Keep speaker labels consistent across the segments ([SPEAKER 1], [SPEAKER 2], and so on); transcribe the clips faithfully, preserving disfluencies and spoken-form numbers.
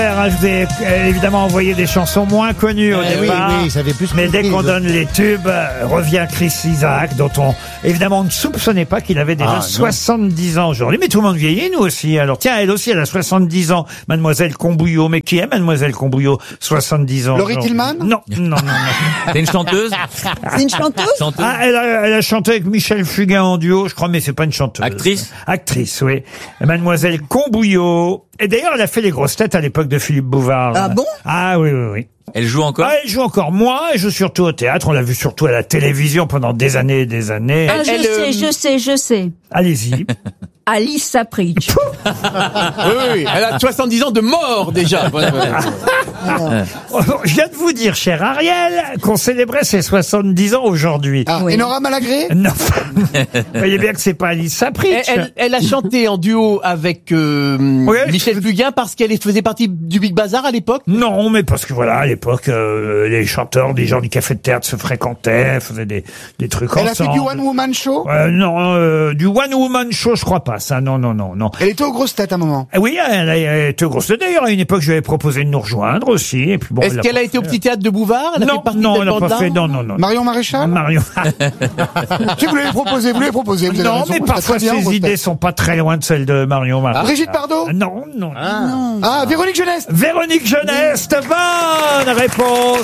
[SPEAKER 1] Je vous ai euh, évidemment envoyé des chansons moins connues au
[SPEAKER 2] Eh
[SPEAKER 1] départ.
[SPEAKER 2] oui, oui, ça fait plus
[SPEAKER 1] mais dès
[SPEAKER 2] compris,
[SPEAKER 1] qu'on
[SPEAKER 2] je-
[SPEAKER 1] donne les tubes, euh, revient Chris Isaak, dont on, évidemment, on ne soupçonnait pas qu'il avait déjà
[SPEAKER 2] Ah, non.
[SPEAKER 1] soixante-dix ans aujourd'hui. Mais tout le monde vieillit, nous aussi. Alors, tiens, elle aussi, elle a soixante-dix ans, Mademoiselle Combouillot. Mais qui est Mademoiselle Combouillot, soixante-dix ans?
[SPEAKER 2] Laurie
[SPEAKER 1] aujourd'hui.
[SPEAKER 2] Tillman
[SPEAKER 1] Non, non, non, non.
[SPEAKER 3] C'est une chanteuse.
[SPEAKER 4] C'est une chanteuse?
[SPEAKER 3] Chanteuse.
[SPEAKER 1] Ah, elle a, elle a chanté avec Michel Fugain en duo, je crois, mais c'est pas une chanteuse.
[SPEAKER 3] Actrice.
[SPEAKER 1] Actrice, oui. Mademoiselle Combouillot. Et d'ailleurs, elle a fait les grosses têtes à l'époque de Philippe Bouvard.
[SPEAKER 4] Ah bon?
[SPEAKER 1] Ah oui, oui, oui.
[SPEAKER 3] Elle joue encore.
[SPEAKER 1] Ah, elle joue encore moins, elle joue surtout au théâtre, on l'a vu surtout à la télévision pendant des années et des années.
[SPEAKER 5] Ah, je
[SPEAKER 3] Elle,
[SPEAKER 5] sais,
[SPEAKER 3] euh,
[SPEAKER 5] je sais, je sais.
[SPEAKER 1] Allez-y.
[SPEAKER 5] Alice Sapritch.
[SPEAKER 6] Oui, oui, elle a soixante-dix ans de mort déjà. Voilà, voilà.
[SPEAKER 1] Oh, je viens de vous dire, cher Ariel, qu'on célébrait ses soixante-dix ans aujourd'hui.
[SPEAKER 2] Ah,
[SPEAKER 5] Oui.
[SPEAKER 2] et Nora Malagré?
[SPEAKER 1] Non. Vous voyez bien que c'est pas Alice Sapritch.
[SPEAKER 6] Elle, elle- elle a chanté en duo avec euh,
[SPEAKER 1] Oui, elle-
[SPEAKER 6] Michel Fugain parce qu'elle faisait partie du Big Bazar à l'époque.
[SPEAKER 1] Non, mais parce que voilà, à l'époque, euh, les chanteurs, des gens du café de théâtre se fréquentaient, faisaient des, des trucs
[SPEAKER 2] Elle a fait
[SPEAKER 1] ensemble.
[SPEAKER 2] du One Woman Show?
[SPEAKER 1] Euh, non, euh, du One Woman Show, je crois pas, ça, non, non, non, non.
[SPEAKER 2] Elle était aux grosses têtes à un moment.
[SPEAKER 1] Ah oui, elle a elle était grosse. D'ailleurs, à une époque, je lui avais proposé de nous rejoindre aussi, et puis bon.
[SPEAKER 6] Est-ce
[SPEAKER 1] elle
[SPEAKER 6] qu'elle
[SPEAKER 1] pas
[SPEAKER 6] a été au
[SPEAKER 1] fait.
[SPEAKER 6] petit théâtre de Bouvard? Elle a
[SPEAKER 1] Non,
[SPEAKER 6] fait partie
[SPEAKER 1] non,
[SPEAKER 6] de
[SPEAKER 1] elle
[SPEAKER 6] cette
[SPEAKER 1] n'a pas
[SPEAKER 6] bande-là
[SPEAKER 1] fait, non, non, non.
[SPEAKER 2] Marion Maréchal?
[SPEAKER 1] Marion.
[SPEAKER 2] Si vous l'avez proposé, vous l'avez proposé. Vous avez
[SPEAKER 1] Non,
[SPEAKER 2] raison,
[SPEAKER 1] mais
[SPEAKER 2] c'est
[SPEAKER 1] parfois,
[SPEAKER 2] très bien,
[SPEAKER 1] ses
[SPEAKER 2] grosses
[SPEAKER 1] idées
[SPEAKER 2] têtes.
[SPEAKER 1] sont pas très loin de celles de Marion Maréchal.
[SPEAKER 2] Brigitte Bardot?
[SPEAKER 1] Non, non.
[SPEAKER 2] Ah, Véronique Jeunesse?
[SPEAKER 1] Véronique Jeunesse, bonne réponse.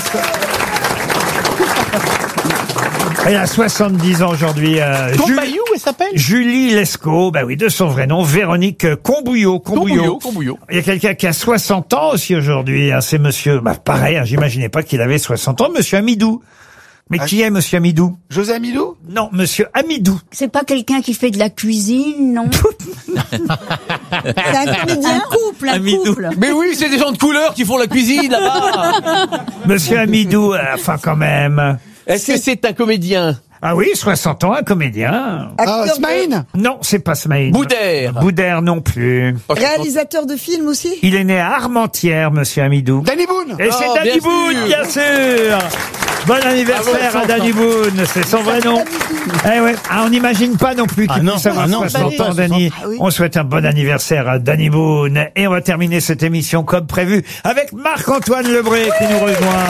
[SPEAKER 1] Elle a soixante-dix ans aujourd'hui. Euh, Ju-
[SPEAKER 6] Combayou, elle s'appelle?
[SPEAKER 1] Julie Lescaut, bah oui, de son vrai nom, Véronique Combouillot.
[SPEAKER 6] Combouillot, Combouillot.
[SPEAKER 1] Il y a quelqu'un qui a soixante ans aussi aujourd'hui, hein, c'est monsieur, bah pareil, hein, j'imaginais pas qu'il avait soixante ans, monsieur Amidou. Mais
[SPEAKER 2] Ah,
[SPEAKER 1] qui est monsieur Amidou?
[SPEAKER 2] José Amidou?
[SPEAKER 1] Non, monsieur Amidou.
[SPEAKER 5] C'est pas quelqu'un qui fait de la cuisine, non?
[SPEAKER 4] C'est un comédien?
[SPEAKER 5] Un couple, un
[SPEAKER 3] Amidou.
[SPEAKER 5] couple.
[SPEAKER 6] Mais oui, c'est des gens de couleur qui font la cuisine là-bas.
[SPEAKER 1] Monsieur Amidou, euh, enfin quand même.
[SPEAKER 6] Est-ce que c'est un comédien?
[SPEAKER 1] Ah oui, soixante ans, un comédien.
[SPEAKER 2] Ah,
[SPEAKER 4] Acteur
[SPEAKER 2] Smaïn?
[SPEAKER 1] Non, c'est pas Smaïn.
[SPEAKER 6] Boudère.
[SPEAKER 1] Boudère non plus.
[SPEAKER 4] de- réalisateur de films aussi?
[SPEAKER 1] Il est né à Armentières, monsieur Amidou.
[SPEAKER 2] Danny Boone?
[SPEAKER 1] Et
[SPEAKER 6] Oh,
[SPEAKER 1] c'est Danny
[SPEAKER 6] bien
[SPEAKER 1] Boone,
[SPEAKER 6] sûr.
[SPEAKER 1] bien sûr. Bon anniversaire
[SPEAKER 6] Bravo,
[SPEAKER 1] à Danny Boone, c'est son vrai nom. Eh ouais, ah, on n'imagine pas non plus qu'il
[SPEAKER 2] Ah non,
[SPEAKER 1] puisse avoir
[SPEAKER 2] ah non,
[SPEAKER 1] soixante
[SPEAKER 2] c'est
[SPEAKER 1] ans,
[SPEAKER 2] pas
[SPEAKER 1] Danny.
[SPEAKER 4] Ah oui.
[SPEAKER 1] On souhaite un bon anniversaire à Danny Boone. Et on va terminer cette émission comme prévu avec Marc-Antoine Lebré qui nous rejoint.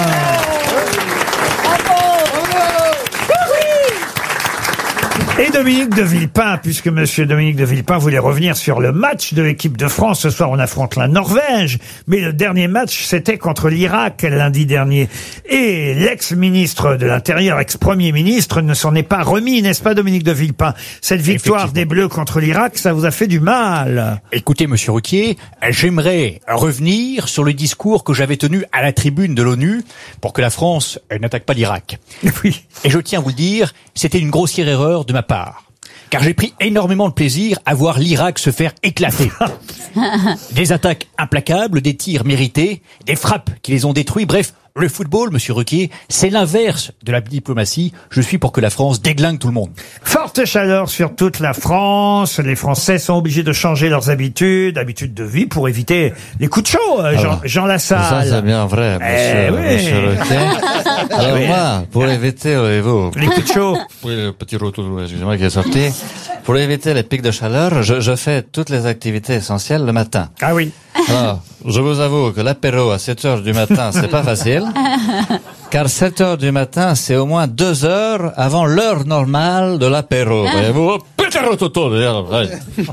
[SPEAKER 1] Et Dominique de Villepin, puisque monsieur Dominique de Villepin voulait revenir sur le match de l'équipe de France. Ce soir, on affronte la Norvège. Mais le dernier match, c'était contre l'Irak lundi dernier. Et l'ex-ministre de l'Intérieur, ex-premier ministre, ne s'en est pas remis, n'est-ce pas, Dominique de Villepin? Cette victoire des Bleus contre l'Irak, ça vous a fait du mal.
[SPEAKER 7] Écoutez, monsieur Ruquier, j'aimerais revenir sur le discours que j'avais tenu à la tribune de l'ONU pour que la France euh, n'attaque pas l'Irak.
[SPEAKER 1] Oui.
[SPEAKER 7] Et je tiens à vous le dire, c'était une grossière erreur de ma part. Car j'ai pris énormément de plaisir à voir l'Irak se faire éclater. Des attaques implacables, des tirs mérités, des frappes qui les ont détruits, bref... Le football, monsieur Ruquier, c'est l'inverse de la diplomatie. Je suis pour que la France déglingue tout le monde.
[SPEAKER 1] Forte chaleur sur toute la France. Les Français sont obligés de changer leurs habitudes, habitudes de vie pour éviter les coups de chaud. euh, Jean, Jean
[SPEAKER 8] Ça, c'est
[SPEAKER 1] Lassalle.
[SPEAKER 8] bien vrai,
[SPEAKER 1] Eh
[SPEAKER 8] monsieur,
[SPEAKER 1] oui.
[SPEAKER 8] monsieur Ruquier. Alors moi, pour éviter, voyez-vous,
[SPEAKER 1] Les coups de chaud.
[SPEAKER 8] oui, le petit retour, excusez-moi, qui est sorti, pour éviter les pics de chaleur, je, je fais toutes les activités essentielles le matin.
[SPEAKER 1] Ah oui.
[SPEAKER 8] Alors, je vous avoue que l'apéro à sept heures du matin, c'est pas facile. Car sept heures du matin, c'est au moins deux heures avant l'heure normale de l'apéro. Voyez-vous? Petit rototo, d'ailleurs, ouais.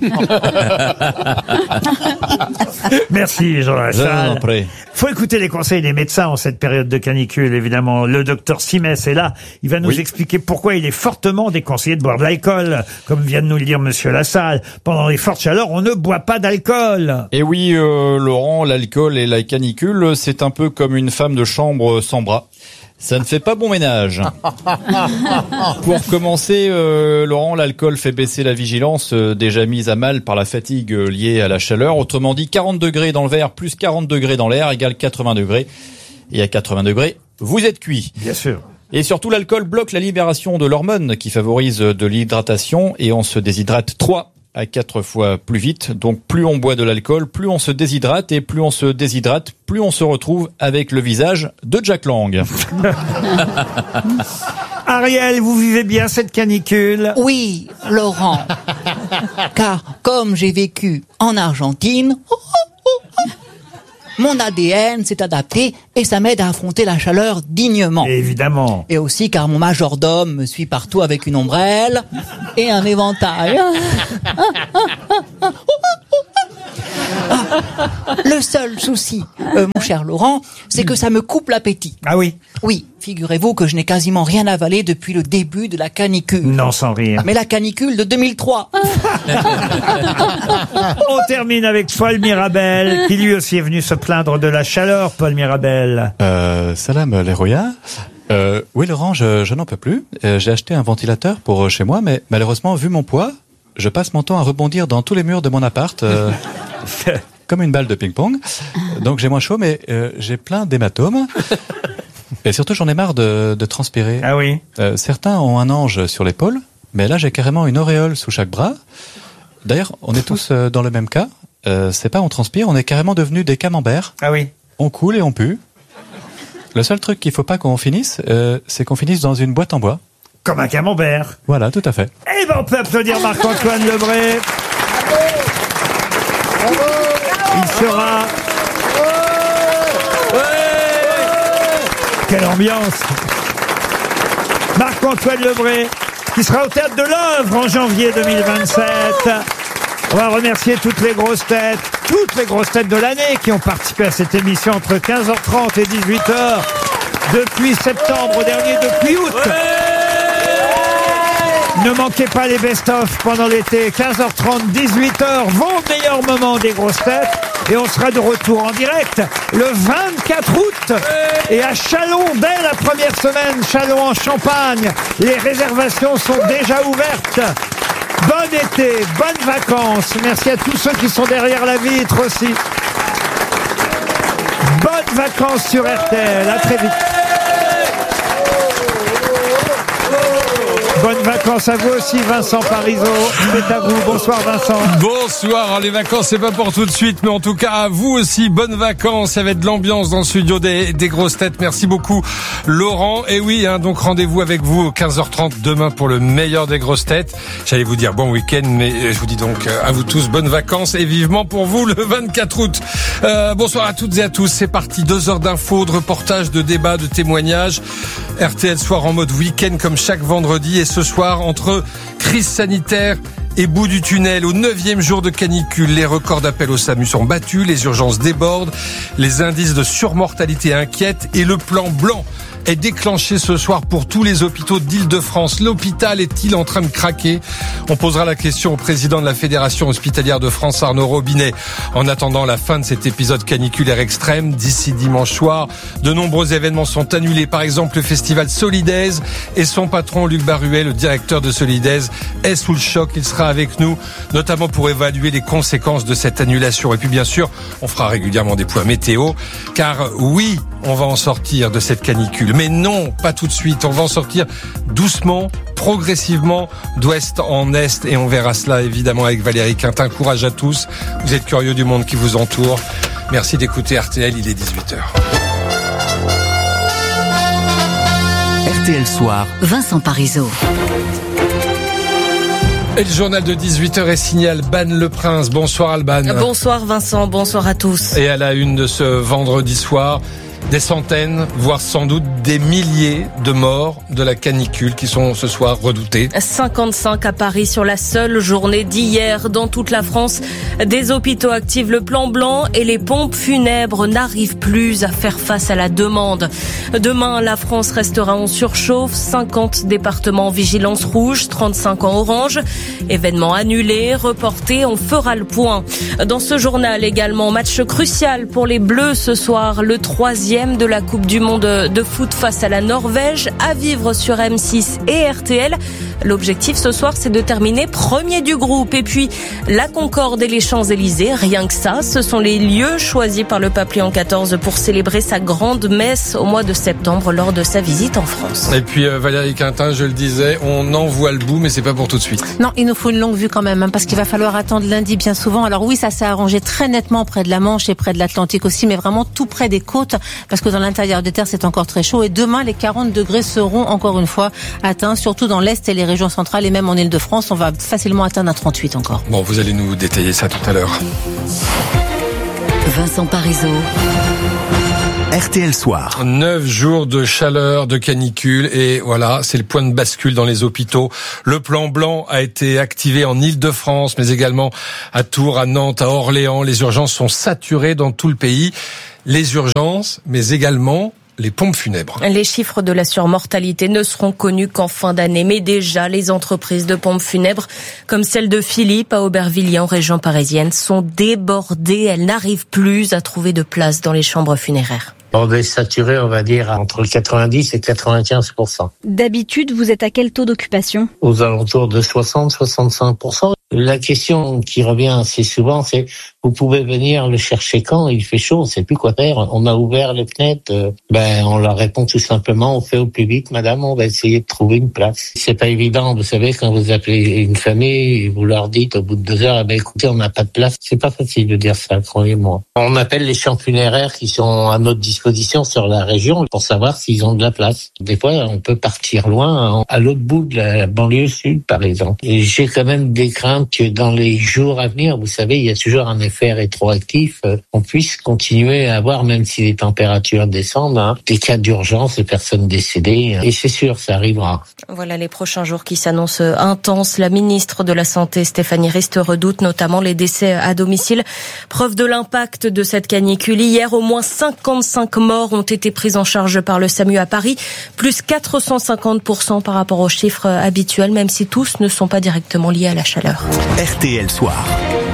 [SPEAKER 1] Merci, Jean
[SPEAKER 8] Je vous en
[SPEAKER 1] Lassalle.
[SPEAKER 8] prie.
[SPEAKER 1] Faut écouter les conseils des médecins en cette période de canicule, évidemment. Le docteur Simès est là. Il va nous
[SPEAKER 7] Oui.
[SPEAKER 1] expliquer pourquoi il est fortement déconseillé de boire de l'alcool. Comme vient de nous le dire monsieur Lassalle. Pendant les fortes chaleurs, on ne boit pas d'alcool.
[SPEAKER 9] Et oui, euh, Laurent, l'alcool et la canicule, c'est un peu comme une femme de chambre sans bras. Ça ne fait pas bon ménage. Pour commencer, euh, Laurent, l'alcool fait baisser la vigilance, euh, déjà mise à mal par la fatigue euh, liée à la chaleur. Autrement dit, quarante degrés dans le verre plus quarante degrés dans l'air égale quatre-vingts degrés. Et à quatre-vingts degrés, vous êtes cuit.
[SPEAKER 1] Bien sûr.
[SPEAKER 9] Et surtout, l'alcool bloque la libération de l'hormone qui favorise de l'hydratation et on se déshydrate trois à quatre fois plus vite. Donc plus on boit de l'alcool, plus on se déshydrate et plus on se déshydrate, plus on se retrouve avec le visage de Jack Lang.
[SPEAKER 1] Ariel, vous vivez bien cette canicule?
[SPEAKER 10] Oui, Laurent. Car comme j'ai vécu en Argentine,
[SPEAKER 7] mon A D N s'est adapté et ça m'aide à affronter la chaleur dignement.
[SPEAKER 1] Évidemment.
[SPEAKER 7] Et aussi car mon majordome me suit partout avec une ombrelle et un éventail. Le seul souci, euh, mon cher Laurent, c'est que ça me coupe l'appétit.
[SPEAKER 1] Ah oui?
[SPEAKER 7] Oui, figurez-vous que je n'ai quasiment rien avalé depuis le début de la canicule.
[SPEAKER 1] Non, sans rire.
[SPEAKER 7] Mais la canicule de deux mille trois.
[SPEAKER 1] On termine avec Paul Mirabel, qui lui aussi est venu se plaindre de la chaleur, Paul Mirabel.
[SPEAKER 9] Euh, salam Leroya. Euh, oui Laurent, je, je n'en peux plus. Euh, j'ai acheté un ventilateur pour euh, chez moi, mais malheureusement, vu mon poids, je passe mon temps à rebondir dans tous les murs de mon appart, euh, comme une balle de ping-pong. Donc j'ai moins chaud, mais euh, j'ai plein d'hématomes. Et surtout, j'en ai marre de, de transpirer.
[SPEAKER 1] Ah oui?
[SPEAKER 9] Euh, certains ont un ange sur l'épaule, mais là, j'ai carrément une auréole sous chaque bras. D'ailleurs, on est tous euh, dans le même cas. Euh, c'est pas on transpire, on est carrément devenus des camemberts.
[SPEAKER 1] Ah oui?
[SPEAKER 9] On coule et on pue. Le seul truc qu'il faut pas qu'on finisse, euh, c'est qu'on finisse dans une boîte en bois.
[SPEAKER 1] Comme un camembert.
[SPEAKER 9] Voilà, tout à fait.
[SPEAKER 1] Eh ben, on peut applaudir Marc-Antoine Lebré. Il sera... Quelle ambiance! Marc-Antoine Lebré, qui sera au Théâtre de l'Œuvre en janvier deux mille vingt-sept. On va remercier toutes les grosses têtes, toutes les grosses têtes de l'année qui ont participé à cette émission entre quinze heures trente et dix-huit heures depuis septembre dernier, depuis août. Ne manquez pas les best-of pendant l'été, quinze heures trente, dix-huit heures, vos meilleurs moments des grosses têtes. Et on sera de retour en direct le vingt-quatre août. Et à Châlons, dès la première semaine, Châlons en Champagne. Les réservations sont déjà ouvertes. Bon été, bonnes vacances. Merci à tous ceux qui sont derrière la vitre aussi. Bonnes vacances sur R T L. À très vite. Bonnes vacances à vous aussi, Vincent Parisot. C'est à vous. Bonsoir, Vincent.
[SPEAKER 3] Bonsoir. Les vacances, c'est pas pour tout de suite, mais en tout cas, à vous aussi, bonnes vacances. Il y avait de l'ambiance dans le studio des, des grosses têtes. Merci beaucoup, Laurent. Et oui, hein, donc rendez-vous avec vous quinze heures trente demain pour le meilleur des grosses têtes. J'allais vous dire bon week-end, mais je vous dis donc à vous tous, bonnes vacances et vivement pour vous le vingt-quatre août. Euh, bonsoir à toutes et à tous. C'est parti. Deux heures d'infos, de reportages, de débats, de témoignages. R T L Soir en mode week-end comme chaque vendredi. Et ce soir, entre crise sanitaire et bout du tunnel, au neuvième jour de canicule, les records d'appel au SAMU sont battus, les urgences débordent, les indices de surmortalité inquiètent et le plan blanc est déclenché ce soir pour tous les hôpitaux d'Île-de-France. L'hôpital est-il en train de craquer? On posera la question au président de la Fédération hospitalière de France, Arnaud Robinet. En attendant la fin de cet épisode caniculaire extrême, d'ici dimanche soir, de nombreux événements sont annulés. Par exemple, le festival Solidaise et son patron Luc Baruet, le directeur de Solidaise, est sous le choc. Il sera avec nous, notamment pour évaluer les conséquences de cette annulation. Et puis bien sûr, on fera régulièrement des points météo, car oui, on va en sortir de cette canicule. Mais non, pas tout de suite. On va en sortir doucement, progressivement, d'ouest en est. Et on verra cela évidemment avec Valérie Quintin. Courage à tous. Vous êtes curieux du monde qui vous entoure. Merci d'écouter R T L, il est dix-huit heures.
[SPEAKER 10] R T L Soir. Vincent Parisot.
[SPEAKER 3] Et le journal de dix-huit heures est signé Alban Le Prince. Bonsoir Alban.
[SPEAKER 11] Bonsoir Vincent, bonsoir à tous.
[SPEAKER 3] Et à la une de ce vendredi soir, des centaines, voire sans doute des milliers de morts de la canicule qui sont ce soir redoutés.
[SPEAKER 11] cinquante-cinq à Paris sur la seule journée d'hier. Dans toute la France, des hôpitaux activent le plan blanc et les pompes funèbres n'arrivent plus à faire face à la demande. Demain, la France restera en surchauffe. cinquante départements en vigilance rouge, trente-cinq en orange. Événements annulés, reportés, on fera le point. Dans ce journal également, match crucial pour les Bleus ce soir, le troisième de la Coupe du Monde de foot face à la Norvège, à vivre sur M six et R T L. L'objectif ce soir, c'est de terminer premier du groupe. Et puis, la Concorde et les Champs-Élysées, rien que ça, ce sont les lieux choisis par le pape Léon quatorze pour célébrer sa grande messe au mois de septembre lors de sa visite en France.
[SPEAKER 3] Et puis euh, Valérie Quintin, je le disais, on en voit le bout, mais c'est pas pour tout de suite.
[SPEAKER 12] Non, il nous faut une longue vue quand même, hein, parce qu'il va falloir attendre lundi bien souvent. Alors oui, ça s'est arrangé très nettement près de la Manche et près de l'Atlantique aussi, mais vraiment tout près des côtes, parce que dans l'intérieur des terres, c'est encore très chaud. Et demain, les quarante degrés seront encore une fois atteints, surtout dans l'Est et les régions centrales, et même en Île-de-France, on va facilement atteindre un trente-huit encore.
[SPEAKER 3] Bon, vous allez nous détailler ça tout à l'heure.
[SPEAKER 10] Vincent Parisot. R T L Soir.
[SPEAKER 3] Neuf jours de chaleur, de canicule, et voilà, c'est le point de bascule dans les hôpitaux. Le plan blanc a été activé en Île-de-France, mais également à Tours, à Nantes, à Orléans. Les urgences sont saturées dans tout le pays. Les urgences, mais également les pompes funèbres.
[SPEAKER 11] Les chiffres de la surmortalité ne seront connus qu'en fin d'année, mais déjà les entreprises de pompes funèbres, comme celle de Philippe à Aubervilliers en région parisienne, sont débordées. Elles n'arrivent plus à trouver de place dans les chambres funéraires.
[SPEAKER 13] On est saturé, on va dire, entre le quatre-vingt-dix et quatre-vingt-quinze pour cent.
[SPEAKER 14] D'habitude, vous êtes à quel taux d'occupation ?
[SPEAKER 13] Aux alentours de soixante à soixante-cinq pour cent. La question qui revient assez souvent, c'est vous pouvez venir le chercher quand il fait chaud, on ne sait plus quoi faire. On a ouvert les fenêtres, euh, ben on leur répond tout simplement, on fait au plus vite, madame, on va essayer de trouver une place. C'est pas évident, vous savez, quand vous appelez une famille, vous leur dites au bout de deux heures, eh ben écoutez, on n'a pas de place. C'est pas facile de dire ça, croyez-moi. On appelle les champs funéraires qui sont à notre disposition sur la région pour savoir s'ils ont de la place. Des fois, on peut partir loin, à l'autre bout de la banlieue sud, par exemple. Et j'ai quand même des craintes que dans les jours à venir, vous savez, il y a toujours un effet rétroactif, euh, on puisse continuer à avoir, même si les températures descendent, hein, des cas d'urgence, des personnes décédées. Hein, et c'est sûr, ça arrivera.
[SPEAKER 11] Voilà les prochains jours qui s'annoncent intenses. La ministre de la Santé, Stéphanie Rist, redoute notamment les décès à domicile. Preuve de l'impact de cette canicule. Hier, au moins cinquante-cinq morts ont été prises en charge par le SAMU à Paris, plus quatre cent cinquante pour cent par rapport aux chiffres habituels, même si tous ne sont pas directement liés à la chaleur.
[SPEAKER 10] R T L Soir.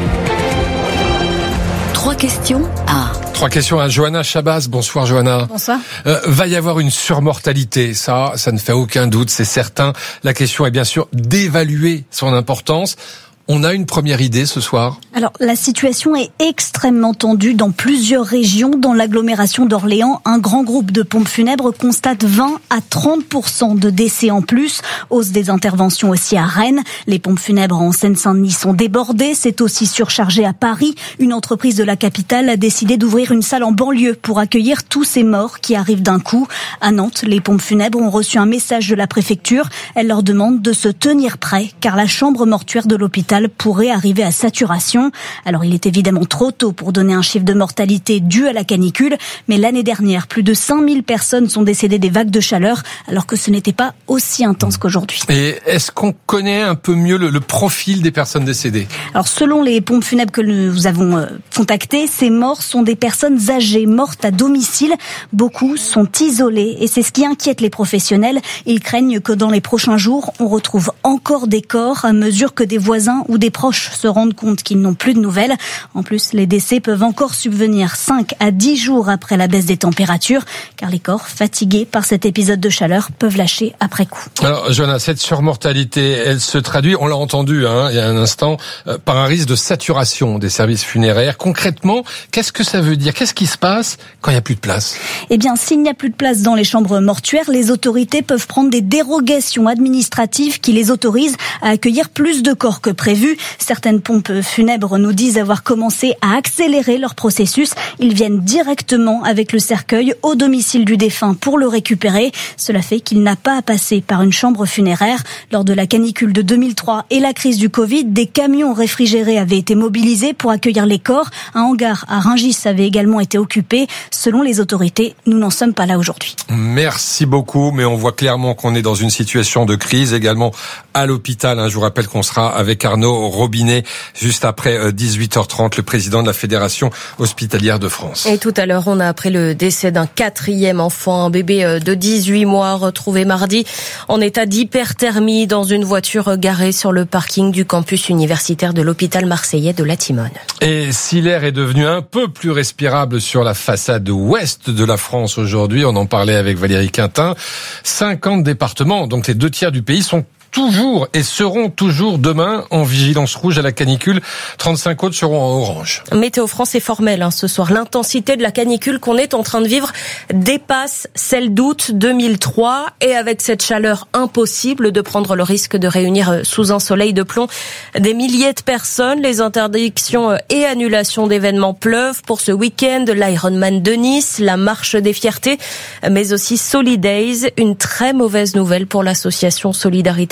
[SPEAKER 10] Trois questions à...
[SPEAKER 3] Trois questions à Johanna Chabas. Bonsoir Johanna.
[SPEAKER 14] Bonsoir.
[SPEAKER 3] Euh, va y avoir une surmortalité, ça, ça ne fait aucun doute, c'est certain. La question est bien sûr d'évaluer son importance. On a une première idée ce soir?
[SPEAKER 14] Alors, la situation est extrêmement tendue dans plusieurs régions. Dans l'agglomération d'Orléans, un grand groupe de pompes funèbres constate vingt à trente pour cent de décès en plus. Hausse des interventions aussi à Rennes. Les pompes funèbres en Seine-Saint-Denis sont débordées. C'est aussi surchargé à Paris. Une entreprise de la capitale a décidé d'ouvrir une salle en banlieue pour accueillir tous ces morts qui arrivent d'un coup. À Nantes, les pompes funèbres ont reçu un message de la préfecture. Elle leur demande de se tenir prêts car la chambre mortuaire de l'hôpital pourrait arriver à saturation. Alors il est évidemment trop tôt pour donner un chiffre de mortalité dû à la canicule, mais l'année dernière, plus de cinq mille personnes sont décédées des vagues de chaleur, alors que ce n'était pas aussi intense qu'aujourd'hui.
[SPEAKER 3] Et est-ce qu'on connaît un peu mieux le, le profil des personnes décédées?
[SPEAKER 14] Alors selon les pompes funèbres que nous avons euh, contactées, ces morts sont des personnes âgées, mortes à domicile. Beaucoup sont isolés et c'est ce qui inquiète les professionnels. Ils craignent que dans les prochains jours, on retrouve encore des corps à mesure que des voisins ou des proches se rendent compte qu'ils n'ont plus de nouvelles. En plus, les décès peuvent encore subvenir cinq à dix jours après la baisse des températures, car les corps, fatigués par cet épisode de chaleur, peuvent lâcher après coup.
[SPEAKER 3] Alors, Johanna, cette surmortalité, elle se traduit, on l'a entendu hein, il y a un instant, euh, par un risque de saturation des services funéraires. Concrètement, qu'est-ce que ça veut dire? Qu'est-ce qui se passe quand il n'y a plus de place?
[SPEAKER 14] Eh bien, s'il n'y a plus de place dans les chambres mortuaires, les autorités peuvent prendre des dérogations administratives qui les autorisent à accueillir plus de corps que prévu. Certaines pompes funèbres nous disent avoir commencé à accélérer leur processus. Ils viennent directement avec le cercueil au domicile du défunt pour le récupérer. Cela fait qu'il n'a pas à passer par une chambre funéraire. Lors de la canicule de deux mille trois et la crise du Covid, des camions réfrigérés avaient été mobilisés pour accueillir les corps. Un hangar à Rungis avait également été occupé. Selon les autorités, nous n'en sommes pas là aujourd'hui.
[SPEAKER 3] Merci beaucoup, mais on voit clairement qu'on est dans une situation de crise également à l'hôpital. Je vous rappelle qu'on sera avec Arnaud Robinet juste après dix-huit heures trente, le président de la Fédération hospitalière de France.
[SPEAKER 11] Et tout à l'heure, on a appris le décès d'un quatrième enfant, un bébé de dix-huit mois retrouvé mardi en état d'hyperthermie dans une voiture garée sur le parking du campus universitaire de l'hôpital marseillais de la Timone.
[SPEAKER 3] Et si l'air est devenu un peu plus respirable sur la façade ouest de la France aujourd'hui, on en parlait avec Valérie Quintin, cinquante départements, donc les deux tiers du pays, sont toujours et seront toujours demain en vigilance rouge à la canicule. trente-cinq autres seront en orange.
[SPEAKER 11] Météo France est formelle hein, ce soir. L'intensité de la canicule qu'on est en train de vivre dépasse celle d'août deux mille trois. Et avec cette chaleur, impossible de prendre le risque de réunir sous un soleil de plomb des milliers de personnes. Les interdictions et annulations d'événements pleuvent pour ce week-end. L'Ironman de Nice, la Marche des Fiertés, mais aussi Solidays. Une très mauvaise nouvelle pour l'association Solidarité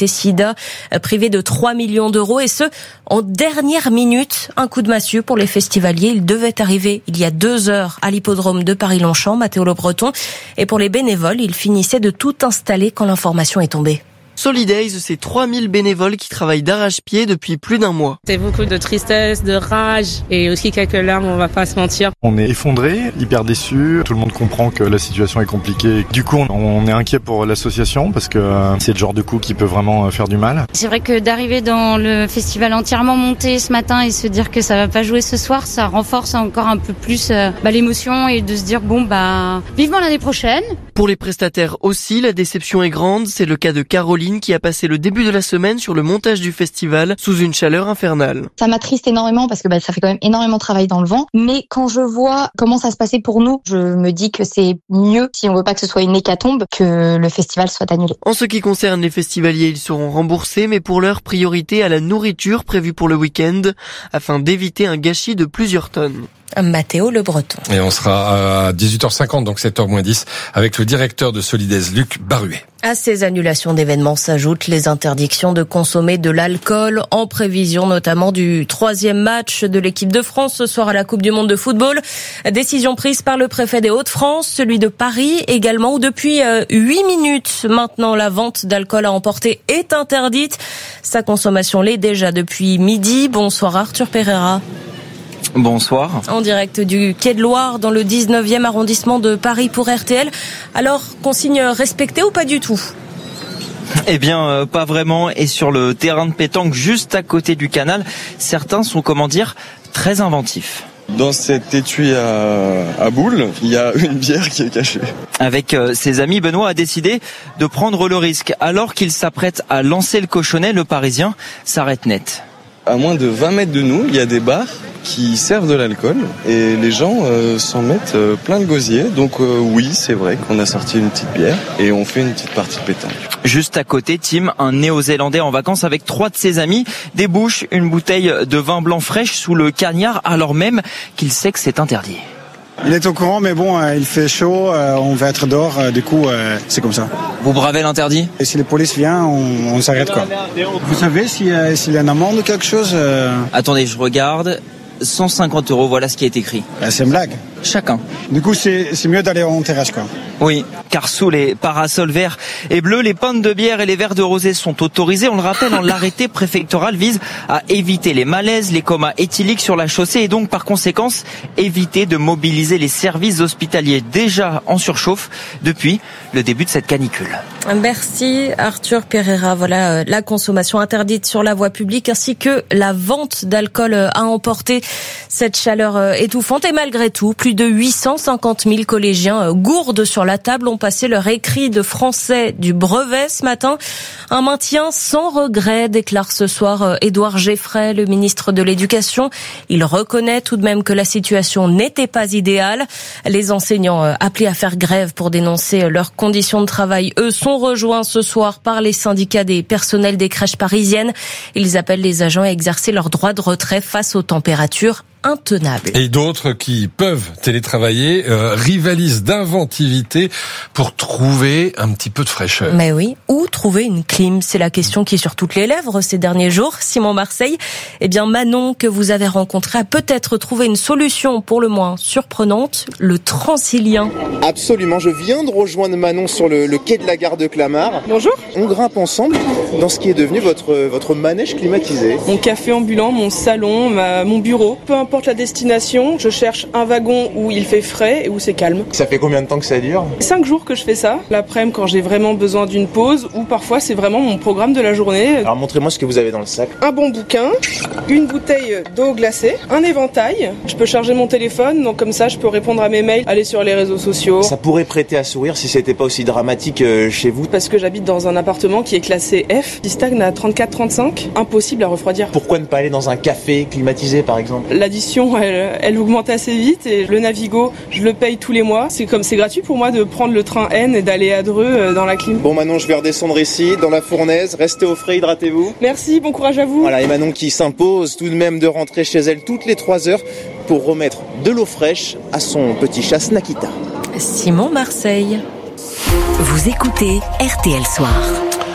[SPEAKER 11] sida, privé de trois millions d'euros, et ce, en dernière minute. Un coup de massue pour les festivaliers. Ils devaient arriver il y a deux heures à l'hippodrome de Paris-Longchamp, Mathéo Le Breton. Et pour les bénévoles, ils finissaient de tout installer quand l'information est tombée.
[SPEAKER 15] Solidays, c'est trois mille bénévoles qui travaillent d'arrache-pied depuis plus d'un mois.
[SPEAKER 16] C'est beaucoup de tristesse, de rage et aussi quelques larmes, on va pas se mentir.
[SPEAKER 17] On est effondré, hyper déçu. Tout le monde comprend que la situation est compliquée. Du coup, on est inquiet pour l'association parce que c'est le genre de coup qui peut vraiment faire du mal.
[SPEAKER 18] C'est vrai que d'arriver dans le festival entièrement monté ce matin et se dire que ça va pas jouer ce soir, ça renforce encore un peu plus euh, bah, l'émotion et de se dire bon bah vivement l'année prochaine.
[SPEAKER 15] Pour les prestataires aussi, la déception est grande. C'est le cas de Caroline qui a passé le début de la semaine sur le montage du festival sous une chaleur infernale.
[SPEAKER 19] Ça m'attriste énormément parce que bah, ça fait quand même énormément de travail dans le vent. Mais quand je vois comment ça se passait pour nous, je me dis que c'est mieux, si on veut pas que ce soit une hécatombe, que le festival soit annulé.
[SPEAKER 15] En ce qui concerne les festivaliers, ils seront remboursés, mais pour leur priorité à la nourriture prévue pour le week-end, afin d'éviter un gâchis de plusieurs tonnes.
[SPEAKER 11] Mathéo Le Breton.
[SPEAKER 3] Et on sera à dix-huit heures cinquante, donc sept heures moins dix, avec le directeur de Solidays, Luc Baruet.
[SPEAKER 11] À ces annulations d'événements s'ajoutent les interdictions de consommer de l'alcool en prévision notamment du troisième match de l'équipe de France ce soir à la Coupe du Monde de football. Décision prise par le préfet des Hauts-de-France, celui de Paris également, où depuis huit minutes maintenant la vente d'alcool à emporter est interdite. Sa consommation l'est déjà depuis midi. Bonsoir Arthur Pereira.
[SPEAKER 20] Bonsoir.
[SPEAKER 11] En direct du Quai de Loire, dans le dix-neuvième arrondissement de Paris pour R T L. Alors, consigne respectée ou pas du tout ?
[SPEAKER 20] Eh bien, euh, pas vraiment. Et sur le terrain de pétanque, juste à côté du canal, certains sont, comment dire, très inventifs.
[SPEAKER 21] Dans cet étui à, à boules, il y a une bière qui est cachée.
[SPEAKER 20] Avec euh, ses amis, Benoît a décidé de prendre le risque. Alors qu'il s'apprête à lancer le cochonnet, le Parisien s'arrête net.
[SPEAKER 21] À moins de vingt mètres de nous, il y a des bars qui servent de l'alcool et les gens euh, s'en mettent euh, plein le gosier. Donc euh, oui, c'est vrai qu'on a sorti une petite bière et on fait une petite partie de pétanque.
[SPEAKER 20] Juste à côté, Tim, un Néo-Zélandais en vacances avec trois de ses amis, débouche une bouteille de vin blanc fraîche sous le cagnard alors même qu'il sait que c'est interdit.
[SPEAKER 22] Il est au courant, mais bon, euh, il fait chaud, euh, on va être dehors, euh, du coup, euh, c'est comme ça.
[SPEAKER 20] Vous bravez l'interdit ?
[SPEAKER 22] Et si la police vient, on, on s'arrête, quoi. Vous savez s'il y a, s'il y a une amende ou quelque chose euh...
[SPEAKER 20] Attendez, je regarde. cent cinquante euros, voilà ce qui est écrit.
[SPEAKER 22] Bah, c'est une blague.
[SPEAKER 20] Chacun.
[SPEAKER 22] Du coup, c'est, c'est mieux d'aller en terrasse, quoi.
[SPEAKER 20] Oui, car sous les parasols verts et bleus, les pintes de bière et les verres de rosé sont autorisés. On le rappelle, l'arrêté préfectoral vise à éviter les malaises, les comas éthyliques sur la chaussée et donc par conséquence éviter de mobiliser les services hospitaliers déjà en surchauffe depuis le début de cette canicule.
[SPEAKER 11] Merci Arthur Pereira. Voilà euh, la consommation interdite sur la voie publique ainsi que la vente d'alcool euh, à emporter. Cette chaleur euh, étouffante et malgré tout, plus de huit cent cinquante mille collégiens euh, gourdes sur la table ont passé leur écrit de français du brevet ce matin. Un maintien sans regret, déclare ce soir euh, Édouard Geffray, le ministre de l'Éducation. Il reconnaît tout de même que la situation n'était pas idéale. Les enseignants euh, appelés à faire grève pour dénoncer euh, leurs conditions de travail, eux, sont rejoints ce soir par les syndicats des personnels des crèches parisiennes. Ils appellent les agents à exercer leur droit de retrait face aux températures intenables.
[SPEAKER 3] Et d'autres qui peuvent télétravailler euh, rivalisent d'inventivité pour trouver un petit peu de fraîcheur.
[SPEAKER 11] Mais oui, où trouver une clim ? C'est la question qui est sur toutes les lèvres ces derniers jours. Simon Marseille, eh bien Manon, que vous avez rencontré, a peut-être trouvé une solution pour le moins surprenante, le Transilien.
[SPEAKER 23] Absolument, je viens de rejoindre Manon sur le, le quai de la gare de Clamart.
[SPEAKER 24] Bonjour.
[SPEAKER 23] On grimpe ensemble dans ce qui est devenu votre, votre manège climatisé.
[SPEAKER 24] Mon café ambulant, mon salon, ma, mon bureau, peu importe la destination, je cherche un wagon où il fait frais et où c'est calme.
[SPEAKER 23] Ça fait combien de temps que ça dure ?
[SPEAKER 24] Cinq jours que je fais ça, l'après-midi quand j'ai vraiment besoin d'une pause ou parfois c'est vraiment mon programme de la journée.
[SPEAKER 23] Alors montrez-moi ce que vous avez dans le sac.
[SPEAKER 24] Un bon bouquin, une bouteille d'eau glacée, un éventail, je peux charger mon téléphone donc comme ça je peux répondre à mes mails, aller sur les réseaux sociaux.
[SPEAKER 23] Ça pourrait prêter à sourire si c'était pas aussi dramatique euh, chez vous.
[SPEAKER 24] Parce que j'habite dans un appartement qui est classé F, qui stagne à trente-quatre trente-cinq, impossible à refroidir.
[SPEAKER 23] Pourquoi ne pas aller dans un café climatisé par exemple ?
[SPEAKER 24] L'addition Elle, elle augmente assez vite et le Navigo, je le paye tous les mois. C'est comme c'est gratuit pour moi de prendre le train N et d'aller à Dreux dans la clim.
[SPEAKER 23] Bon Manon, je vais redescendre ici, dans la fournaise. Restez au frais, hydratez-vous.
[SPEAKER 24] Merci, bon courage à vous.
[SPEAKER 23] Voilà, et Manon qui s'impose tout de même de rentrer chez elle toutes les trois heures pour remettre de l'eau fraîche à son petit chat Snakita.
[SPEAKER 11] Simon Marseille.
[SPEAKER 10] Vous écoutez R T L Soir.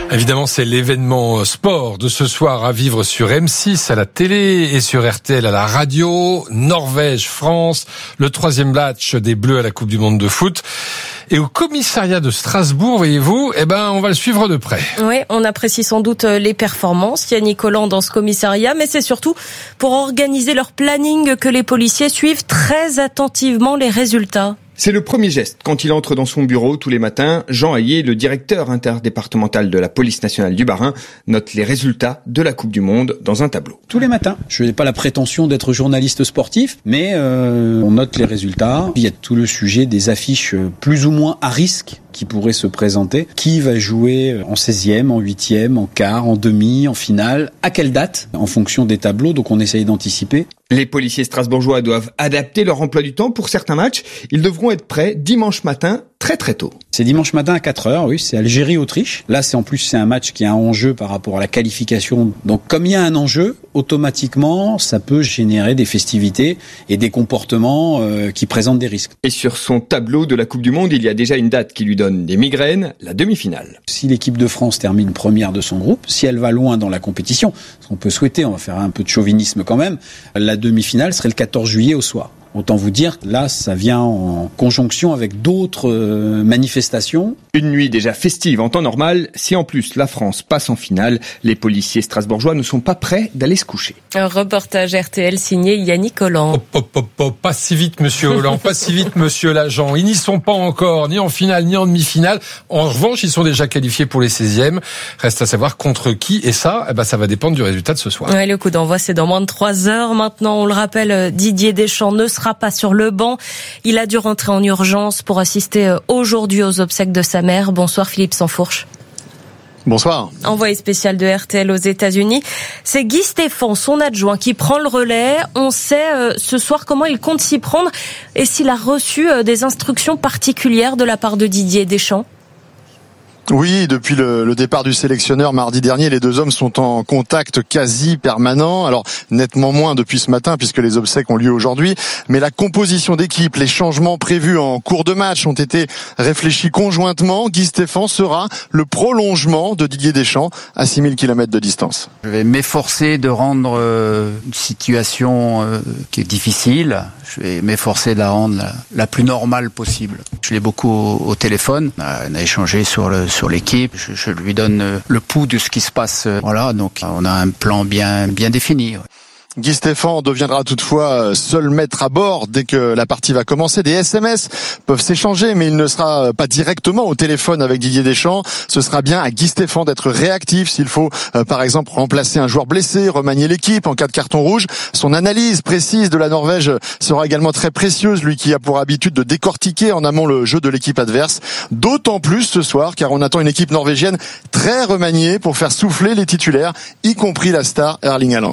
[SPEAKER 3] Évidemment, c'est l'événement sport de ce soir à vivre sur M six à la télé et sur R T L à la radio. Norvège-France, le troisième match des Bleus à la Coupe du Monde de foot. Et au commissariat de Strasbourg, voyez-vous, eh ben, on va le suivre de près.
[SPEAKER 11] Oui, on apprécie sans doute les performances. Yannick Collant dans ce commissariat, mais c'est surtout pour organiser leur planning que les policiers suivent très attentivement les résultats.
[SPEAKER 2] C'est le premier geste. Quand il entre dans son bureau tous les matins, Jean Hayé, le directeur interdépartemental de la police nationale du Bas-Rhin, note les résultats de la Coupe du Monde dans un tableau.
[SPEAKER 4] Tous les matins. Je n'ai pas la prétention d'être journaliste sportif, mais euh, on note les résultats. Il y a tout le sujet des affiches plus ou moins à risque qui pourraient se présenter. Qui va jouer en seizième, en huitième, en quart, en demi, en finale, à quelle date, en fonction des tableaux, donc on essaye d'anticiper.
[SPEAKER 2] Les policiers strasbourgeois doivent adapter leur emploi du temps pour certains matchs. Ils devront être prêts dimanche matin, très très tôt.
[SPEAKER 4] C'est dimanche matin à quatre heures, oui, c'est Algérie-Autriche. Là, c'est en plus, c'est un match qui a un enjeu par rapport à la qualification. Donc, comme il y a un enjeu, automatiquement, ça peut générer des festivités et des comportements euh, qui présentent des risques.
[SPEAKER 2] Et sur son tableau de la Coupe du Monde, il y a déjà une date qui lui donne des migraines, la demi-finale.
[SPEAKER 4] Si l'équipe de France termine première de son groupe, si elle va loin dans la compétition, ce qu'on peut souhaiter, on va faire un peu de chauvinisme quand même, la demi-finale serait le quatorze juillet au soir. Autant vous dire, là, ça vient en conjonction avec d'autres euh, manifestations.
[SPEAKER 2] Une nuit déjà festive en temps normal. Si en plus la France passe en finale, les policiers strasbourgeois ne sont pas prêts d'aller se coucher.
[SPEAKER 11] Un reportage R T L signé Yannick Collant.
[SPEAKER 3] Hop, hop, hop, hop, pas si vite, monsieur Holland, pas si vite, monsieur l'agent. Ils n'y sont pas encore, ni en finale, ni en demi-finale. En revanche, ils sont déjà qualifiés pour les seizièmes. Reste à savoir contre qui. Et ça, eh ben, ça va dépendre du résultat de ce soir.
[SPEAKER 11] Ouais, le coup d'envoi, c'est dans moins de trois heures. Maintenant, on le rappelle, Didier Deschamps ne sera pas sur le banc. Il a dû rentrer en urgence pour assister aujourd'hui aux obsèques de sa mère. Bonsoir Philippe Sansfourche.
[SPEAKER 5] Bonsoir.
[SPEAKER 11] Envoyé spécial de R T L aux États-Unis. C'est Guy Stéphane, son adjoint, qui prend le relais. On sait euh, ce soir comment il compte s'y prendre et s'il a reçu euh, des instructions particulières de la part de Didier Deschamps.
[SPEAKER 5] Oui, depuis le, le départ du sélectionneur mardi dernier, les deux hommes sont en contact quasi permanent. Alors, nettement moins depuis ce matin puisque les obsèques ont lieu aujourd'hui. Mais la composition d'équipe, les changements prévus en cours de match ont été réfléchis conjointement. Guy Stéphane sera le prolongement de Didier Deschamps à six mille kilomètres de distance.
[SPEAKER 6] Je vais m'efforcer de rendre euh, une situation euh, qui est difficile. Je vais m'efforcer de la rendre la, la plus normale possible. Je l'ai beaucoup au, au téléphone. On a, on a échangé sur le sur l'équipe. Je, je lui donne le pouls de ce qui se passe. Voilà, donc on a un plan bien bien défini.
[SPEAKER 5] Guy Stéphane deviendra toutefois seul maître à bord dès que la partie va commencer. Des S M S peuvent s'échanger, mais il ne sera pas directement au téléphone avec Didier Deschamps. Ce sera bien à Guy Stéphane d'être réactif s'il faut, euh, par exemple, remplacer un joueur blessé, remanier l'équipe en cas de carton rouge. Son analyse précise de la Norvège sera également très précieuse, lui qui a pour habitude de décortiquer en amont le jeu de l'équipe adverse. D'autant plus ce soir, car on attend une équipe norvégienne très remaniée pour faire souffler les titulaires, y compris la star Erling Haaland.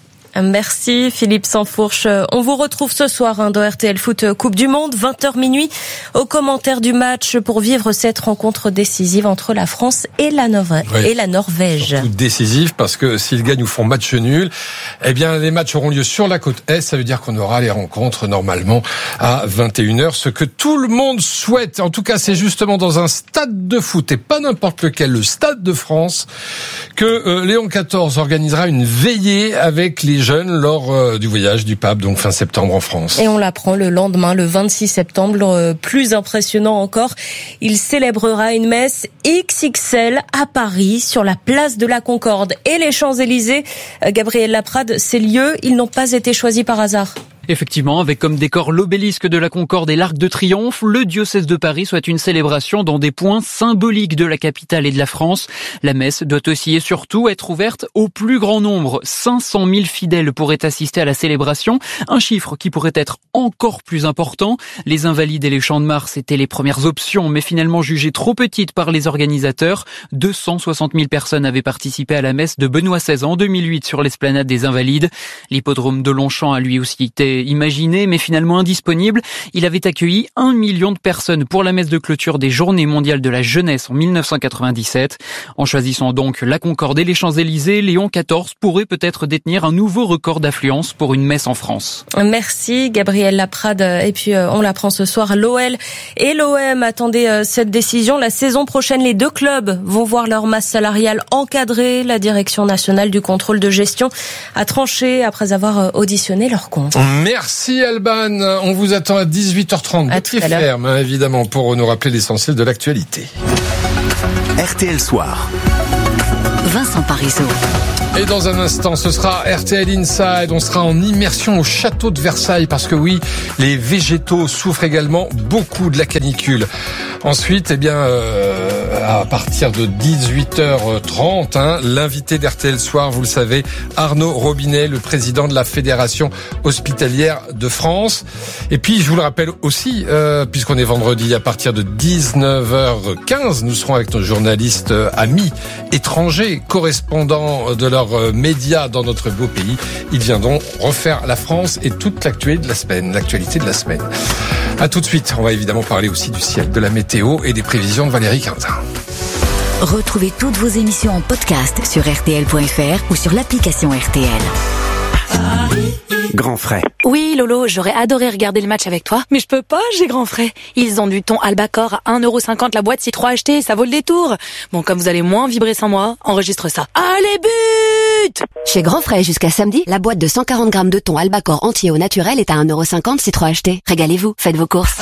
[SPEAKER 11] Merci Philippe Sansfourche. On vous retrouve ce soir hein, dans R T L Foot Coupe du Monde, vingt heures minuit, au commentaire du match pour vivre cette rencontre décisive entre la France et la, Nor- oui. et la Norvège.
[SPEAKER 3] Surtout décisive parce que s'ils gagnent ou font match nul, eh bien les matchs auront lieu sur la côte Est. Ça veut dire qu'on aura les rencontres normalement à vingt et une heures, ce que tout le monde souhaite. En tout cas, c'est justement dans un stade de foot et pas n'importe lequel, le Stade de France, que euh, Léon quatorze organisera une veillée avec les jeunes lors euh, du voyage du pape, donc fin septembre en France.
[SPEAKER 11] Et on l'apprend le lendemain, le vingt-six septembre, euh, plus impressionnant encore, il célébrera une messe X X L à Paris, sur la place de la Concorde et les Champs-Élysées. Euh, Gabriel Laprade, ces lieux, ils n'ont pas été choisis par hasard.
[SPEAKER 25] Effectivement, avec comme décor l'obélisque de la Concorde et l'Arc de Triomphe, le diocèse de Paris souhaite une célébration dans des points symboliques de la capitale et de la France. La messe doit aussi et surtout être ouverte au plus grand nombre. cinq cent mille fidèles pourraient assister à la célébration, un chiffre qui pourrait être encore plus important. Les Invalides et les Champs de Mars étaient les premières options, mais finalement jugées trop petites par les organisateurs. deux cent soixante mille personnes avaient participé à la messe de Benoît seize en deux mille huit sur l'esplanade des Invalides. L'hippodrome de Longchamp a lui aussi été était imaginé mais finalement indisponible. Il avait accueilli un million de personnes pour la messe de clôture des Journées mondiales de la jeunesse en dix-neuf cent quatre-vingt-dix-sept. En choisissant donc la Concorde et les Champs-Élysées, Léon quatorze pourrait peut-être détenir un nouveau record d'affluence pour une messe en France.
[SPEAKER 11] Merci Gabriel Laprade. Et puis on l'apprend ce soir, l'O L et l'O M attendaient cette décision. La saison prochaine, les deux clubs vont voir leur masse salariale encadrée. La direction nationale du contrôle de gestion a tranché après avoir auditionné leurs comptes.
[SPEAKER 3] Merci Alban. On vous attend à dix-huit heures trente.
[SPEAKER 11] À
[SPEAKER 3] de pied ferme, hein, évidemment, pour nous rappeler l'essentiel de l'actualité.
[SPEAKER 10] R T L Soir. Vincent Parisot.
[SPEAKER 3] Et dans un instant, ce sera R T L Inside. On sera en immersion au château de Versailles parce que oui, les végétaux souffrent également beaucoup de la canicule. Ensuite, eh bien, euh, à partir de dix-huit heures trente, hein, l'invité d'R T L Soir, vous le savez, Arnaud Robinet, le président de la Fédération hospitalière de France. Et puis, je vous le rappelle aussi, euh, puisqu'on est vendredi, à partir de dix-neuf heures quinze, nous serons avec nos journalistes euh, amis étrangers, correspondants de leurs euh, médias dans notre beau pays. Ils viendront refaire la France et toute l'actualité de la semaine, l'actualité de la semaine. À tout de suite. On va évidemment parler aussi du ciel, de la météo et des prévisions de Valérie Quintin.
[SPEAKER 10] Retrouvez toutes vos émissions en podcast sur R T L point F R ou sur l'application R T L.
[SPEAKER 1] Grand Frais.
[SPEAKER 7] Oui, Lolo, j'aurais adoré regarder le match avec toi, mais je peux pas, j'ai Grand Frais. Ils ont du thon Albacor à un euro cinquante la boîte si trois achetés, ça vaut le détour. Bon, comme vous allez moins vibrer sans moi, enregistre ça. Allez, but!
[SPEAKER 8] Chez Grand Frais, jusqu'à samedi, la boîte de cent quarante grammes de thon Albacor entier au naturel est à un euro cinquante si trois achetés. Régalez-vous, faites vos courses.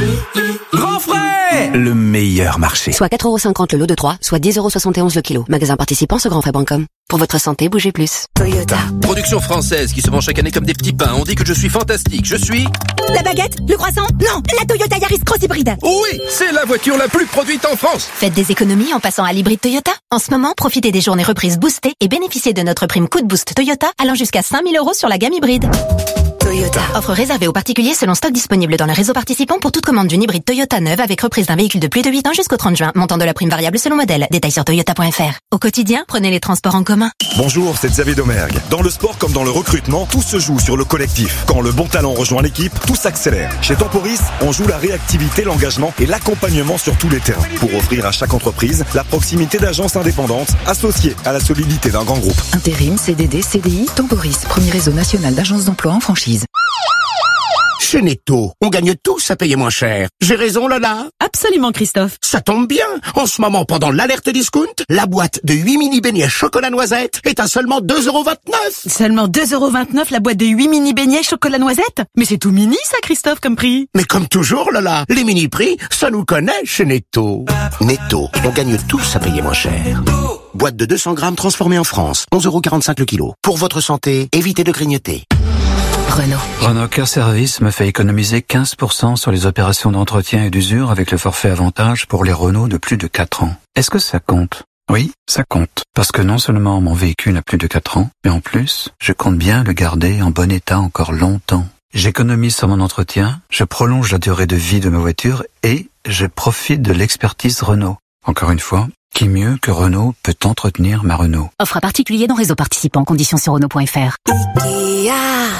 [SPEAKER 1] Grand Frais! Le meilleur marché.
[SPEAKER 8] Soit quatre euros cinquante le lot de trois, soit dix euros soixante et onze le kilo. Magasin participant sur grandfrais point com. Pour votre santé, bougez plus.
[SPEAKER 7] Toyota.
[SPEAKER 9] Production française qui se vend chaque année comme des petits pains. On dit que je suis fantastique. Je suis...
[SPEAKER 12] La baguette? Le croissant? Non, la Toyota Yaris Cross Hybride.
[SPEAKER 9] Oui, c'est la voiture la plus produite en France.
[SPEAKER 12] Faites des économies en passant à l'hybride Toyota. En ce moment, profitez des journées reprises boostées et bénéficiez de notre prime coup de boost Toyota allant jusqu'à cinq mille euros sur la gamme hybride. Toyota. Offre réservée aux particuliers selon stock disponible dans le réseau participant pour toute commande d'une hybride Toyota neuve avec reprise d'un véhicule de plus de huit ans jusqu'au trente juin. Montant de la prime variable selon modèle. Détails sur toyota point F R. Au quotidien, prenez les transports en commun.
[SPEAKER 26] Bonjour, c'est Xavier Domergue. Dans le sport comme dans le recrutement, tout se joue sur le collectif. Quand le bon talent rejoint l'équipe, tout s'accélère. Chez Temporis, on joue la réactivité, l'engagement et l'accompagnement sur tous les terrains pour offrir à chaque entreprise la proximité d'agences indépendantes associées à la solidité d'un grand groupe.
[SPEAKER 27] Intérim, C D D, C D I, Temporis, premier réseau national d'agences d'emploi en franchise.
[SPEAKER 28] Chez Netto, on gagne tous à payer moins cher. J'ai raison, Lola?
[SPEAKER 12] Absolument, Christophe.
[SPEAKER 28] Ça tombe bien. En ce moment, pendant l'alerte discount, la boîte de huit mini beignets chocolat noisette est à seulement deux euros vingt-neuf.
[SPEAKER 12] Seulement deux euros vingt-neuf la boîte de huit mini beignets chocolat noisette? Mais c'est tout mini, ça, Christophe, comme prix.
[SPEAKER 28] Mais comme toujours, Lola, les mini prix, ça nous connaît chez Netto. Netto, on gagne tous à payer moins cher. Boîte de deux cents grammes transformée en France, onze euros quarante-cinq le kilo. Pour votre santé, évitez de grignoter.
[SPEAKER 27] Renault.
[SPEAKER 29] Renault Care Service me fait économiser quinze pour cent sur les opérations d'entretien et d'usure avec le forfait avantage pour les Renault de plus de quatre ans. Est-ce que ça compte? Oui, ça compte. Parce que non seulement mon véhicule a plus de quatre ans, mais en plus, je compte bien le garder en bon état encore longtemps. J'économise sur mon entretien, je prolonge la durée de vie de ma voiture et je profite de l'expertise Renault. Encore une fois, qui mieux que Renault peut entretenir ma Renault?
[SPEAKER 12] Offre à particulier dans réseau participant. Conditions sur Renault point F R.
[SPEAKER 30] Ikea.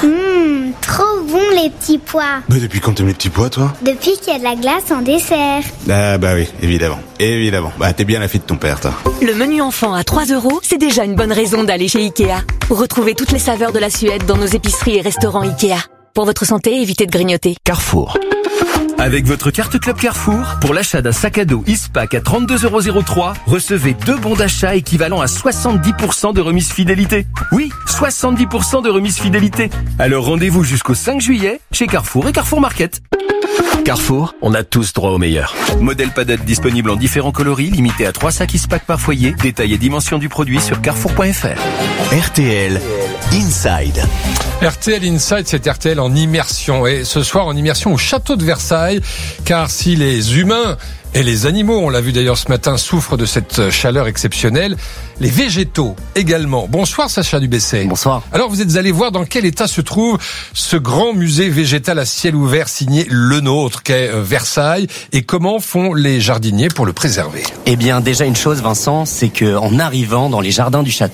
[SPEAKER 30] Mmh, trop bon les petits pois.
[SPEAKER 31] Mais depuis quand t'aimes les petits pois, toi?
[SPEAKER 30] Depuis qu'il y a de la glace en dessert.
[SPEAKER 31] Ah bah oui, évidemment. Évidemment. Bah t'es bien la fille de ton père, toi.
[SPEAKER 12] Le menu enfant à trois euros, c'est déjà une bonne raison d'aller chez Ikea. Retrouvez toutes les saveurs de la Suède dans nos épiceries et restaurants Ikea. Pour votre santé, évitez de grignoter.
[SPEAKER 31] Carrefour.
[SPEAKER 9] Avec votre carte Club Carrefour, pour l'achat d'un sac à dos Ispac à trente-deux euros trois, recevez deux bons d'achat équivalent à soixante-dix pour cent de remise fidélité. Oui, soixante-dix pour cent de remise fidélité. Alors rendez-vous jusqu'au cinq juillet chez Carrefour et Carrefour Market. Carrefour, on a tous droit au meilleur. Modèle Padette disponible en différents coloris, limité à trois sacs Ispac par foyer. Détails et dimensions du produit sur carrefour point F R.
[SPEAKER 10] R T L Inside.
[SPEAKER 3] R T L Inside, c'est R T L en immersion. Et ce soir, en immersion au château de Versailles. Car si les humains et les animaux, on l'a vu d'ailleurs ce matin, souffrent de cette chaleur exceptionnelle, les végétaux également. Bonsoir Sacha Dubessé.
[SPEAKER 32] Bonsoir.
[SPEAKER 3] Alors vous êtes allé voir dans quel état se trouve ce grand musée végétal à ciel ouvert signé Le Nôtre qu'est Versailles, et comment font les jardiniers pour le préserver?
[SPEAKER 32] Eh bien déjà une chose Vincent, c'est que en arrivant dans les jardins du château,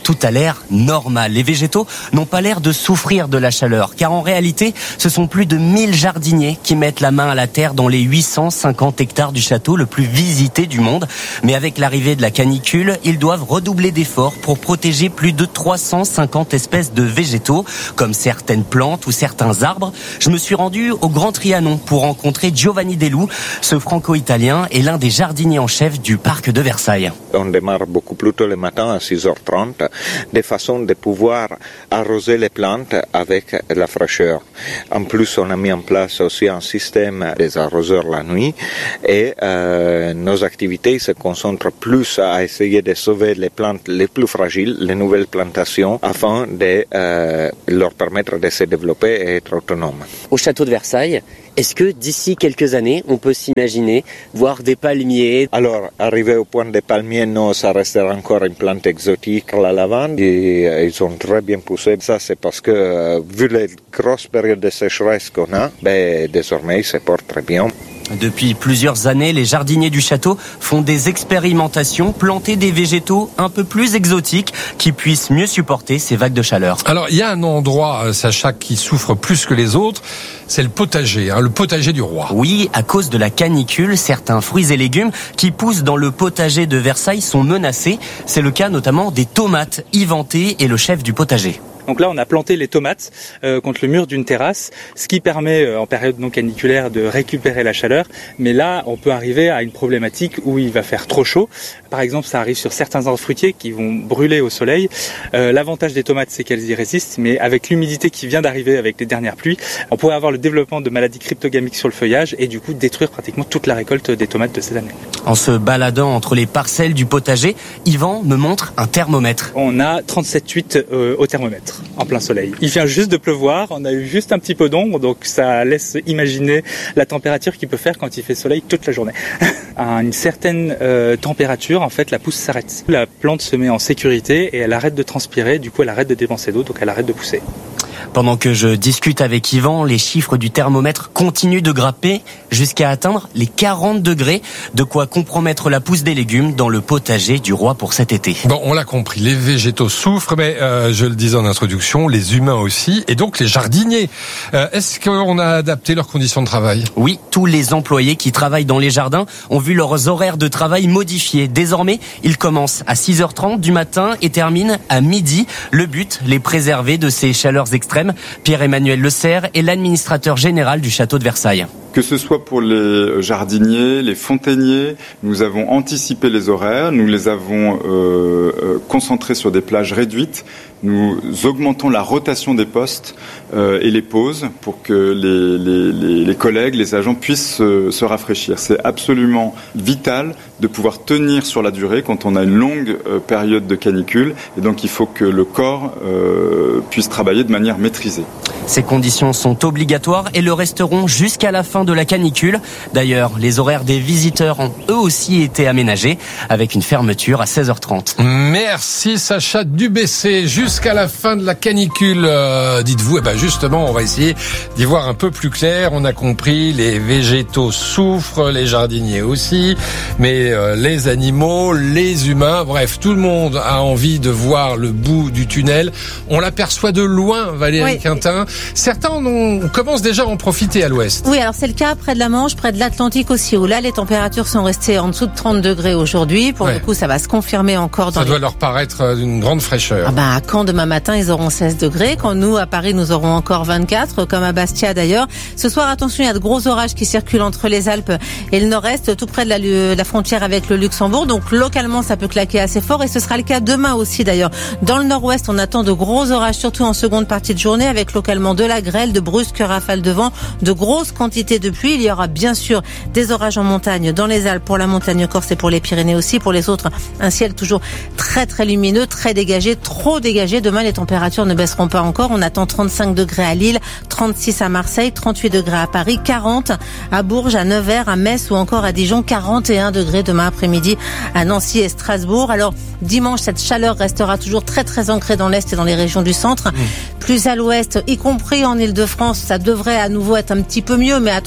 [SPEAKER 13] tout a l'air normal. Les végétaux n'ont pas l'air de souffrir de la chaleur, car en réalité, ce sont plus de mille jardiniers qui mettent la main à la terre dans les huit cent cinquante hectares du château le plus visité du monde. Mais avec l'arrivée de la canicule, ils doivent redoubler d'efforts pour protéger plus de trois cent cinquante espèces de végétaux, comme certaines plantes ou certains arbres. Je me suis rendu au Grand Trianon pour rencontrer Giovanni Delou. Ce franco-italien est l'un des jardiniers en chef du parc de Versailles.
[SPEAKER 14] On démarre beaucoup plus tôt le matin à six heures trente, de façon de pouvoir arroser les plantes avec la fraîcheur. En plus, on a mis en place aussi un système des arroseurs la nuit et euh, nos activités se concentrent plus à essayer de sauver les plantes les plus fragiles, les nouvelles plantations, afin de euh, leur permettre de se développer et être autonomes.
[SPEAKER 13] Au château de Versailles, est-ce que d'ici quelques années, on peut s'imaginer voir des palmiers?
[SPEAKER 14] Alors, arrivé au point des palmiers, non, ça restera encore une plante exotique, la lavande. Et, euh, ils ont très bien poussé. Ça, c'est parce que, euh, vu les grosses périodes de sécheresse qu'on a, ben, désormais, ils se portent très bien.
[SPEAKER 13] Depuis plusieurs années, les jardiniers du château font des expérimentations, planter des végétaux un peu plus exotiques qui puissent mieux supporter ces vagues de chaleur.
[SPEAKER 3] Alors, il y a un endroit, Sacha, qui souffre plus que les autres, c'est le potager, hein, le potager du roi.
[SPEAKER 13] Oui, à cause de la canicule, certains fruits et légumes qui poussent dans le potager de Versailles sont menacés. C'est le cas notamment des tomates. Yvan T est le chef du potager.
[SPEAKER 15] Donc là, on a planté les tomates euh, contre le mur d'une terrasse, ce qui permet, euh, en période non caniculaire, de récupérer la chaleur. Mais là, on peut arriver à une problématique où il va faire trop chaud. Par exemple, ça arrive sur certains arbres fruitiers qui vont brûler au soleil. Euh, l'avantage des tomates, c'est qu'elles y résistent, mais avec l'humidité qui vient d'arriver avec les dernières pluies, on pourrait avoir le développement de maladies cryptogamiques sur le feuillage et du coup détruire pratiquement toute la récolte des tomates de cette année.
[SPEAKER 13] En se baladant entre les parcelles du potager, Yvan me montre un thermomètre.
[SPEAKER 15] On a trente-sept virgule huit euh, au thermomètre. En plein soleil. Il vient juste de pleuvoir, on a eu juste un petit peu d'ombre, donc ça laisse imaginer la température qu'il peut faire quand il fait soleil toute la journée. À une certaine euh, température, en fait, la pousse s'arrête. La plante se met en sécurité et elle arrête de transpirer, du coup elle arrête de dépenser d'eau, donc elle arrête de pousser.
[SPEAKER 13] Pendant que je discute avec Yvan, les chiffres du thermomètre continuent de grimper jusqu'à atteindre les quarante degrés, de quoi compromettre la pousse des légumes dans le potager du roi pour cet été.
[SPEAKER 3] Bon, on l'a compris, les végétaux souffrent, mais euh, je le disais en introduction, les humains aussi, et donc les jardiniers. Euh, est-ce qu'on a adapté leurs conditions de travail?
[SPEAKER 13] Oui, tous les employés qui travaillent dans les jardins ont vu leurs horaires de travail modifiés. Désormais, ils commencent à six heures trente du matin et terminent à midi. Le but, les préserver de ces chaleurs extrêmes. Pierre-Emmanuel Le Serre est l'administrateur général du château de Versailles.
[SPEAKER 16] Que ce soit pour les jardiniers, les fontainiers, nous avons anticipé les horaires, nous les avons euh, euh, concentrés sur des plages réduites. Nous augmentons la rotation des postes euh, et les pauses pour que les, les, les, les collègues, les agents puissent se, se rafraîchir. C'est absolument vital de pouvoir tenir sur la durée quand on a une longue euh, période de canicule. Et donc il faut que le corps euh, puisse travailler de manière maîtrisée.
[SPEAKER 13] Ces conditions sont obligatoires et le resteront jusqu'à la fin de la canicule. D'ailleurs, les horaires des visiteurs ont eux aussi été aménagés avec une fermeture à seize heures trente.
[SPEAKER 3] Merci Sacha Dubessé. Jusqu'à la fin de la canicule, euh, dites-vous, eh ben justement, on va essayer d'y voir un peu plus clair. On a compris, les végétaux souffrent, les jardiniers aussi, mais euh, les animaux, les humains, bref, tout le monde a envie de voir le bout du tunnel. On l'aperçoit de loin, Valérie oui. Quintin. Certains on commence déjà à en profiter à l'ouest.
[SPEAKER 17] Oui, alors c'est le cas près de la Manche, près de l'Atlantique aussi, où là les températures sont restées en dessous de trente degrés aujourd'hui. Pour ouais. le coup, ça va se confirmer encore. Dans
[SPEAKER 3] ça
[SPEAKER 17] les...
[SPEAKER 3] doit leur paraître d'une grande fraîcheur.
[SPEAKER 17] Ah bah, à Caen, demain matin, ils auront seize degrés. Quand nous, à Paris, nous aurons encore vingt-quatre, comme à Bastia d'ailleurs. Ce soir, attention, il y a de gros orages qui circulent entre les Alpes et le Nord-Est, tout près de la, la frontière avec le Luxembourg. Donc localement, ça peut claquer assez fort et ce sera le cas demain aussi d'ailleurs. Dans le Nord-Ouest, on attend de gros orages, surtout en seconde partie de journée, avec localement de la grêle, de brusques rafales de vent, de grosses quantités de pluie. Il y aura bien sûr des orages en montagne, dans les Alpes, pour la montagne corse et pour les Pyrénées aussi. Pour les autres, un ciel toujours très très lumineux, très dégagé, trop dégagé. Demain, les températures ne baisseront pas encore. On attend trente-cinq degrés à Lille, trente-six à Marseille, trente-huit degrés à Paris, quarante à Bourges, à Nevers, à Metz ou encore à Dijon, quarante et un degrés demain après-midi à Nancy et Strasbourg. Alors, dimanche, cette chaleur restera toujours très très ancrée dans l'Est et dans les régions du centre. Mmh. Plus à l'Ouest, y compris en Île-de-France, ça devrait à nouveau être un petit peu mieux, mais attention,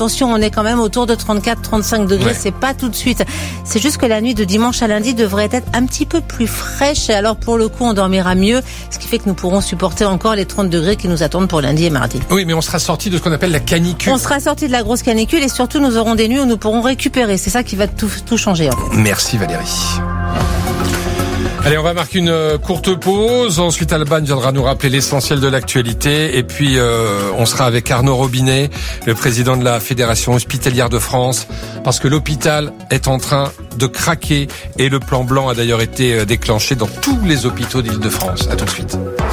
[SPEAKER 17] attention, on est quand même autour de trente-quatre à trente-cinq degrés. Ouais. C'est pas tout de suite. C'est juste que la nuit de dimanche à lundi devrait être un petit peu plus fraîche. Et alors, pour le coup, on dormira mieux. Ce qui fait que nous pourrons supporter encore les trente degrés qui nous attendent pour lundi et mardi.
[SPEAKER 3] Oui, mais on sera sorti de ce qu'on appelle la canicule.
[SPEAKER 17] On sera sorti de la grosse canicule et surtout, nous aurons des nuits où nous pourrons récupérer. C'est ça qui va tout, tout changer. En fait.
[SPEAKER 3] Merci Valérie. Allez, on va marquer une courte pause. Ensuite, Alban viendra nous rappeler l'essentiel de l'actualité. Et puis, euh, on sera avec Arnaud Robinet, le président de la Fédération hospitalière de France, parce que l'hôpital est en train de craquer et le plan blanc a d'ailleurs été déclenché dans tous les hôpitaux d'Île-de-France. À tout de suite.